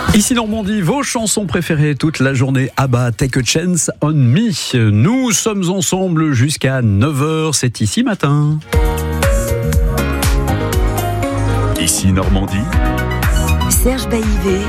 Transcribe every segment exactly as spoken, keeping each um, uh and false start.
Ici Normandie, vos chansons préférées toute la journée. Abba, Take a Chance on Me. Nous sommes ensemble jusqu'à neuf heures, c'est Ici Matin. Ici Normandie. Serge Baillivet.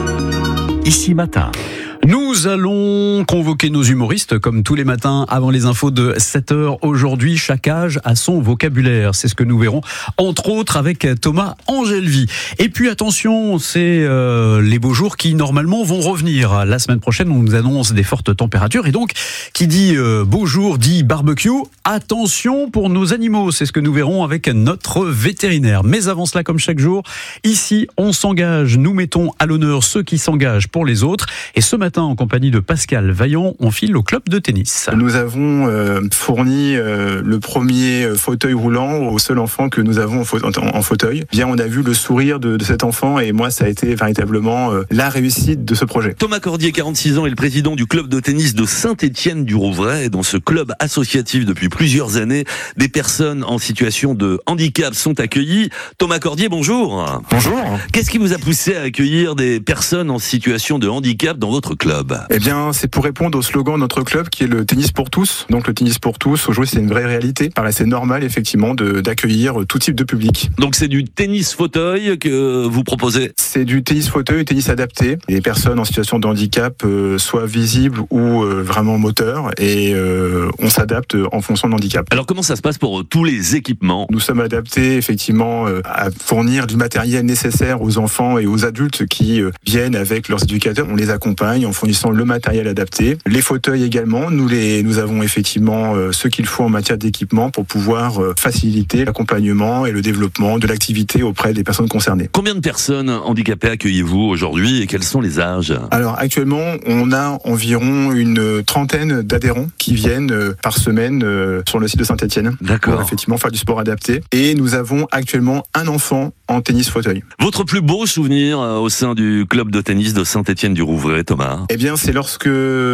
Ici Matin. Nous allons convoquer nos humoristes comme tous les matins avant les infos de sept heures. Aujourd'hui, chaque âge a son vocabulaire. C'est ce que nous verrons, entre autres, avec Thomas Angelvy. Et puis attention, c'est euh, les beaux jours qui normalement vont revenir. La semaine prochaine, on nous annonce des fortes températures. Et donc, qui dit euh, beau jour dit barbecue. Attention pour nos animaux. C'est ce que nous verrons avec notre vétérinaire. Mais avant cela, comme chaque jour, ici, on s'engage. Nous mettons à l'honneur ceux qui s'engagent pour les autres. Et ce matin, en compagnie de Pascal Vaillant, on file au club de tennis. Nous avons euh, fourni euh, le premier fauteuil roulant au seul enfant que nous avons en, fa- en, en fauteuil. Bien, on a vu le sourire de, de cet enfant et moi, ça a été véritablement euh, la réussite de ce projet. Thomas Cordier, quarante-six ans, est le président du club de tennis de Saint-Étienne-du-Rouvray. Dans ce club associatif depuis plusieurs années, des personnes en situation de handicap sont accueillies. Thomas Cordier, bonjour. Bonjour. Qu'est-ce qui vous a poussé à accueillir des personnes en situation de handicap dans votre club ? Eh bien, c'est pour répondre au slogan de notre club qui est le tennis pour tous. Donc, le tennis pour tous, aujourd'hui, c'est une vraie réalité. Il paraissait normal, effectivement, de, d'accueillir tout type de public. Donc, c'est du tennis fauteuil que vous proposez ? C'est du tennis fauteuil, tennis adapté. Les personnes en situation de handicap, euh, soit visibles ou euh, vraiment moteurs, et euh, on s'adapte en fonction de l'handicap. Alors, comment ça se passe pour tous les équipements ? Nous sommes adaptés, effectivement, euh, à fournir du matériel nécessaire aux enfants et aux adultes qui euh, viennent avec leurs éducateurs. On les accompagne en fournissant le matériel adapté. Les fauteuils également, nous, les, nous avons effectivement euh, ce qu'il faut en matière d'équipement pour pouvoir euh, faciliter l'accompagnement et le développement de l'activité auprès des personnes concernées. Combien de personnes handicapées accueillez-vous aujourd'hui et quels sont les âges ? Alors actuellement, on a environ une trentaine d'adhérents qui viennent euh, par semaine euh, sur le site de Saint-Étienne. D'accord. Pour effectivement faire du sport adapté. Et nous avons actuellement un enfant en tennis fauteuil. Votre plus beau souvenir euh, au sein du club de tennis de Saint-Étienne-du-Rouvray, Thomas ? Eh bien, c'est lorsque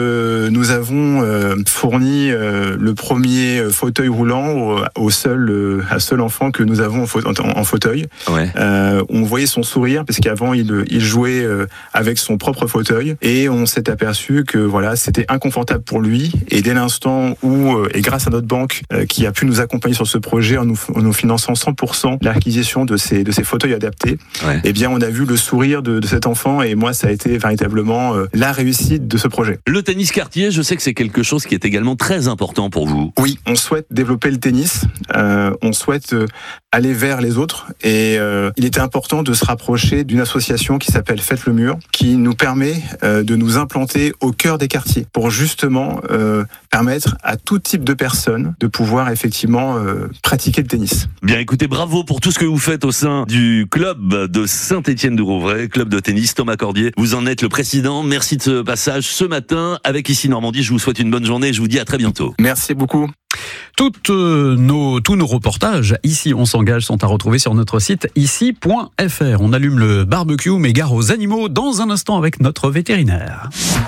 nous avons euh, fourni euh, le premier fauteuil roulant au, au seul, euh, à seul enfant que nous avons en, fa- en, en fauteuil. Ouais. Euh, on voyait son sourire parce qu'avant il, il jouait euh, avec son propre fauteuil et on s'est aperçu que voilà c'était inconfortable pour lui. Et dès l'instant où euh, et grâce à notre banque euh, qui a pu nous accompagner sur ce projet en nous, en nous finançant cent pour cent l'acquisition de ces de ces fauteuils adaptés, Ouais. eh bien on a vu le sourire de, de cet enfant et moi ça a été véritablement euh, la réussite de ce projet. Le tennis quartier, je sais que c'est quelque chose qui est également très important pour vous. Oui, on souhaite développer le tennis, euh, on souhaite euh, aller vers les autres et euh, il était important de se rapprocher d'une association qui s'appelle Faites le Mur, qui nous permet euh, de nous implanter au cœur des quartiers pour justement euh, permettre à tout type de personnes de pouvoir effectivement euh, pratiquer le tennis. Bien écoutez, bravo pour tout ce que vous faites au sein du club de Saint-Étienne-du-Rouvray, club de tennis. Thomas Cordier, vous en êtes le président. Merci de ce passage ce matin avec Ici Normandie. Je vous souhaite une bonne journée et je vous dis à très bientôt. Merci beaucoup. Toutes nos, tous nos reportages, Ici on s'engage, sont à retrouver sur notre site ici point f r. On allume le barbecue, mais gare aux animaux, dans un instant avec notre vétérinaire.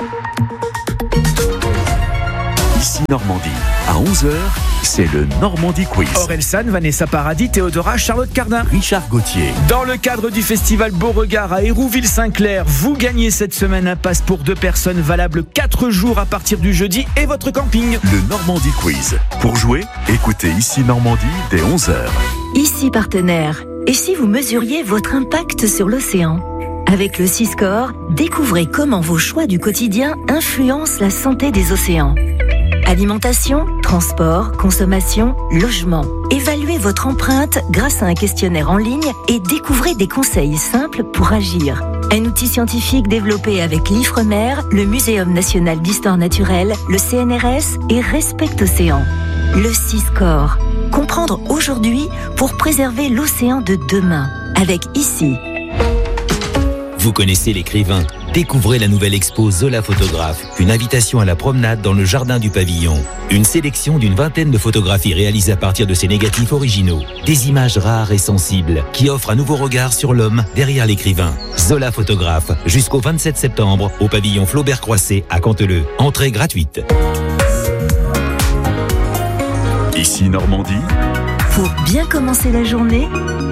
Ici Normandie. À onze heures, c'est le Normandie Quiz. Orelsan, Vanessa Paradis, Théodora, Charlotte Cardin. Richard Gauthier. Dans le cadre du festival Beauregard à Hérouville-Saint-Clair, vous gagnez cette semaine un pass pour deux personnes valable quatre jours à partir du jeudi et votre camping. Le Normandie Quiz. Pour jouer, écoutez Ici Normandie dès onze heures. Ici partenaire. Et si vous mesuriez votre impact sur l'océan ? Avec le Siscore, découvrez comment vos choix du quotidien influencent la santé des océans. Alimentation, transport, consommation, logement. Évaluez votre empreinte grâce à un questionnaire en ligne et découvrez des conseils simples pour agir. Un outil scientifique développé avec l'Ifremer, le Muséum national d'histoire naturelle, le C N R S et Respect Océan. Le Siscore. Comprendre aujourd'hui pour préserver l'océan de demain. Avec Ici. Vous connaissez l'écrivain ? Découvrez la nouvelle expo Zola Photographe, une invitation à la promenade dans le jardin du pavillon. Une sélection d'une vingtaine de photographies réalisées à partir de ses négatifs originaux. Des images rares et sensibles qui offrent un nouveau regard sur l'homme derrière l'écrivain. Zola Photographe, jusqu'au vingt-sept septembre, au pavillon Flaubert-Croisset à Canteleu. Entrée gratuite. Ici Normandie. Pour bien commencer la journée,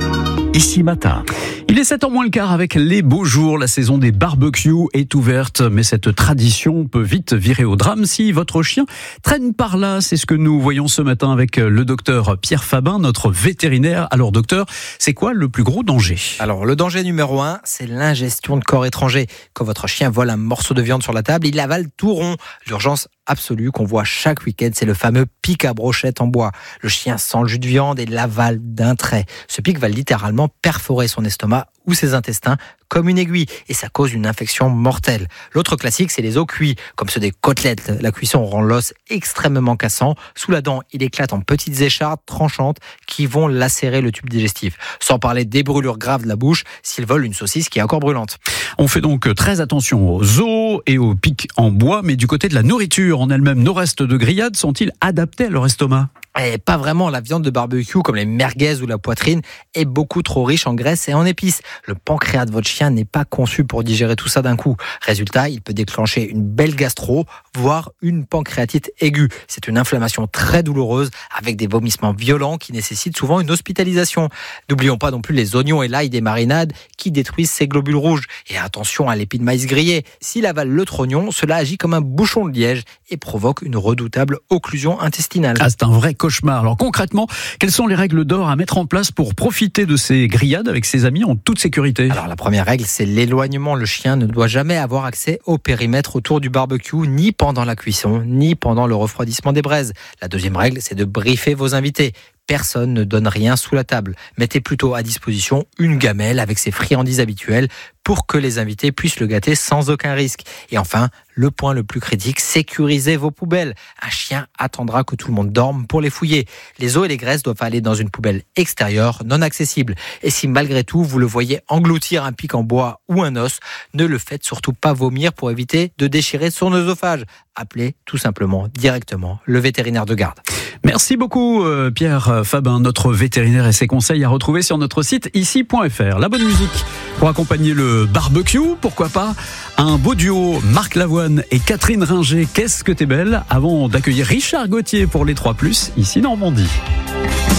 Ici Matin. Il est sept heures moins le quart avec les beaux jours. La saison des barbecues est ouverte, mais cette tradition peut vite virer au drame si votre chien traîne par là. C'est ce que nous voyons ce matin avec le docteur Pierre Fabin, notre vétérinaire. Alors docteur, c'est quoi le plus gros danger ? Alors le danger numéro un, c'est l'ingestion de corps étrangers. Quand votre chien vole un morceau de viande sur la table, il l'avale tout rond. L'urgence absolue qu'on voit chaque week-end, c'est le fameux pic à brochette en bois. Le chien sent le jus de viande et l'avale d'un trait. Ce pic va littéralement perforer son estomac ou ses intestins comme une aiguille et ça cause une infection mortelle. L'autre classique, c'est les os cuits, comme ceux des côtelettes. La cuisson rend l'os extrêmement cassant. Sous la dent, il éclate en petites échardes tranchantes qui vont lacérer le tube digestif. Sans parler des brûlures graves de la bouche s'il vole une saucisse qui est encore brûlante. On fait donc très attention aux os et aux pics en bois, mais du côté de la nourriture en elle-même, nos restes de grillade sont-ils adaptés à leur estomac ? Et pas vraiment, la viande de barbecue comme les merguez ou la poitrine est beaucoup trop riche en graisse et en épices. Le pancréas de votre chien n'est pas conçu pour digérer tout ça d'un coup. Résultat, il peut déclencher une belle gastro, voire une pancréatite aiguë. C'est une inflammation très douloureuse avec des vomissements violents qui nécessitent souvent une hospitalisation. N'oublions pas non plus les oignons et l'ail des marinades qui détruisent ces globules rouges. Et attention à l'épi de maïs grillé. S'il avale le trognon, cela agit comme un bouchon de liège et provoque une redoutable occlusion intestinale. Ah, c'est un vrai cauchemar. Alors concrètement, quelles sont les règles d'or à mettre en place pour profiter de ces grillades avec ses amis en toute sécurité ? Alors la première règle, c'est l'éloignement. Le chien ne doit jamais avoir accès au périmètre autour du barbecue, ni pendant la cuisson, ni pendant le refroidissement des braises. La deuxième règle, c'est de briefer vos invités. Personne ne donne rien sous la table. Mettez plutôt à disposition une gamelle avec ses friandises habituelles pour que les invités puissent le gâter sans aucun risque. Et enfin, le point le plus critique, sécurisez vos poubelles. Un chien attendra que tout le monde dorme pour les fouiller. Les os et les graisses doivent aller dans une poubelle extérieure, non accessible. Et si malgré tout, vous le voyez engloutir un pic en bois ou un os, ne le faites surtout pas vomir pour éviter de déchirer son œsophage. Appelez tout simplement directement le vétérinaire de garde. Merci beaucoup Pierre Fabin, notre vétérinaire, et ses conseils à retrouver sur notre site ici point f r. La bonne musique pour accompagner le barbecue, pourquoi pas un beau duo, Marc Lavoine et Catherine Ringer, qu'est-ce que t'es belle, avant d'accueillir Richard Gauthier pour les trois plus, ici Normandie.